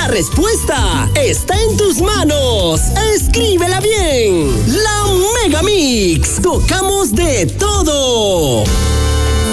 La respuesta está en tus manos. Escríbela bien. La Mega Mix. Tocamos de todo.